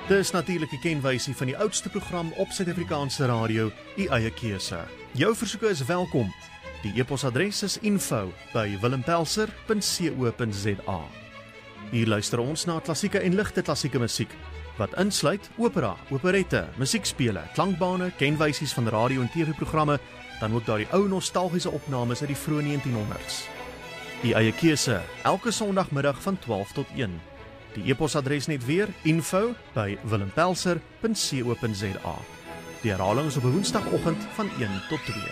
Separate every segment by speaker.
Speaker 1: Dis natuurlik 'n kenwysie van die oudste program op Suid-Afrikaanse radio, U Eie Keuse. Jou versoeke is welkom. Die e-posadres is info@willempelser.co.za. Hier luister ons na klassieke en ligte klassieke musiek, wat insluit opera, operette, musiekspele, klankbane, kenwysies van radio- en TV-programme, dan ook daardie ou nostalgiese opnames uit die vroeë 1900s. U Eie Keuse, elke Sondagmiddag van 12 tot 1. Die e-posadres net weer, info@willempelser.co.za. Die herhaling is op 'n woensdagoggend van 1 tot 2.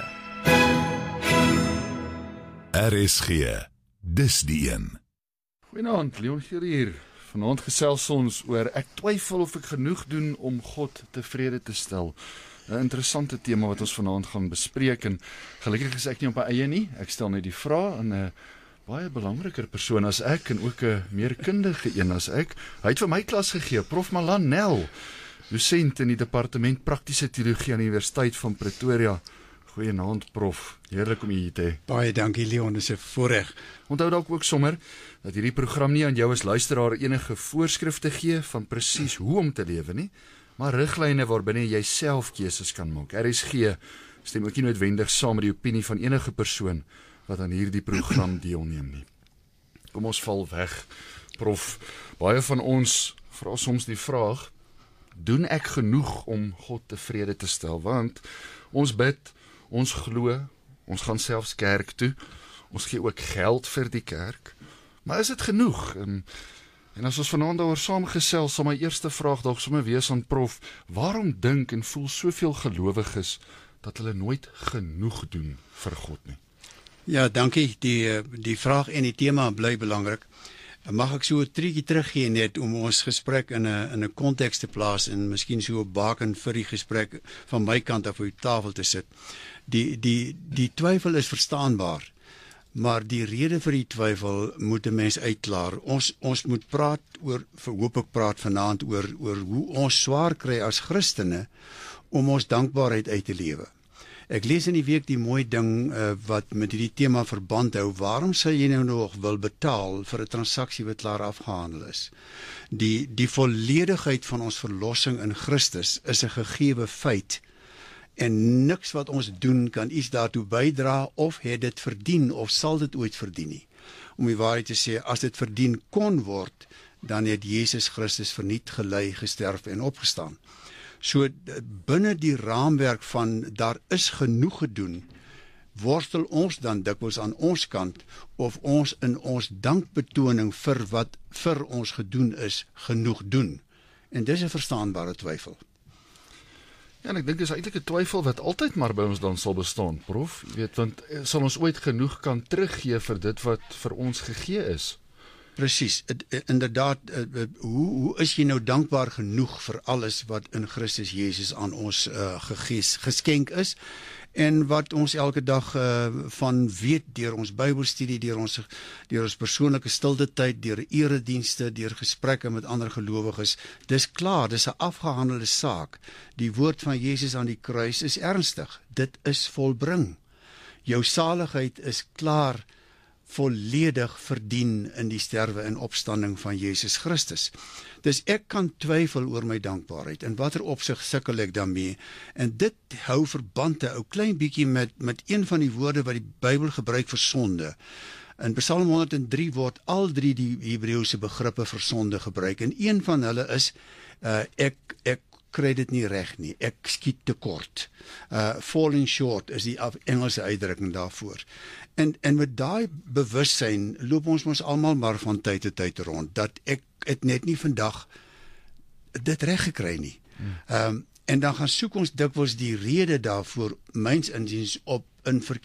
Speaker 2: RSG, dis die een.
Speaker 3: Goeienaand, Leon hier. Vanaand gesels ons oor ek twyfel of ek genoeg doen om God tevrede te stel. 'n Interessante tema wat ons vanaand gaan bespreek en gelukkig is ek nie op my eie nie. Ek stel net die vraag aan 'n baie belangriker persoon as ek en ook 'n meer kundige een as ek. Hy het vir my klas gegee, Prof Malan Nel, dosent in die departement praktiese teologie aan die Universiteit van Pretoria. Goeienaand, Prof. Heerlik om u hier te hê.
Speaker 4: Baie dankie, Leon, dis 'n voorreg.
Speaker 3: Onthou dalk ook sommer dat hierdie program nie aan jou as luisteraar enige voorskrifte gee van presies hoe om te lewe nie, maar riglyne waarbinne jy self keuses kan maak. RSG stem ook nie noodwendig saam met die opinie van enige persoon wat aan hierdie program deelneem nie. Kom ons val weg, Prof. Baie van ons vra soms die vraag, doen ek genoeg om God tevrede te stel? Want ons bid, ons glo, ons gaan selfs kerk toe, ons gee ook geld vir die kerk, maar is dit genoeg? En as ons vanaand daaroor saamgesels, sal my eerste vraag dalk sommer wees aan Prof, waarom dink en voel soveel gelowiges dat hulle nooit genoeg doen vir God nie?
Speaker 4: Ja, dankie. Die vraag en die tema bly belangrik. Mag ek so 'n triekie teruggee net om ons gesprek in 'n konteks te plaas en miskien so 'n baken vir die gesprek van my kant af op die tafel te sit. Die twyfel is verstaanbaar, maar die rede vir die twyfel moet 'n mens uitklaar. Ons moet praat oor, hoop ek praat vanaand oor hoe ons swaar kry as Christene om ons dankbaarheid uit te lewe. Ek lees in die week die mooi ding wat met hierdie tema verband hou. Waarom sal jy nou nog wil betaal vir 'n transaksie wat klaar afgehandel is? Die volledigheid van ons verlossing in Christus is 'n gegewe feit en niks wat ons doen kan iets daartoe bydra of het dit verdien of sal dit ooit verdien nie. Om die waarheid te sê, as dit verdien kon word, dan het Jesus Christus verniet gelei, gesterf en opgestaan. So binne die raamwerk van daar is genoeg gedoen, worstel ons dan dikwels aan ons kant of ons in ons dankbetoning vir wat vir ons gedoen is, genoeg doen. En dis 'n verstaanbare twyfel.
Speaker 3: Ja, en ek dink dis eintlik 'n twyfel wat altyd maar by ons dan sal bestaan, Prof. Jy weet, want sal ons ooit genoeg kan teruggee vir dit wat vir ons gegee is?
Speaker 4: Presies, inderdaad, hoe is jy nou dankbaar genoeg vir alles wat in Christus Jesus aan ons geskenk is en wat ons elke dag van weet deur ons Bybelstudie, deur ons persoonlike stilte tyd, deur eredienste, deur gesprekke met ander gelowiges. Dis klaar, dis 'n afgehandelde saak. Die woord van Jesus aan die kruis is ernstig. Dit is volbring. Jou saligheid is klaar volledig verdien in die sterwe en opstanding van Jesus Christus. Dus ek kan twyfel oor my dankbaarheid, en watter opsig sukkel ek daarmee, en dit hou verband 'n ou klein bietjie met een van die woorde wat die Bybel gebruik vir sonde. In Psalm 103 word al drie die Hebreëse begrippe vir sonde gebruik, en een van hulle is, ek kry dit nie reg nie, ek skiet tekort. Falling short is die Engelse uitdrukking daarvoor. En met daai bewussyn loop ons mos almal maar van tyd tot tyd rond, dat ek het net nie vandag dit reg gekry nie. En dan gaan soek ons dikwels die rede daarvoor, myns insiens, in verkeerde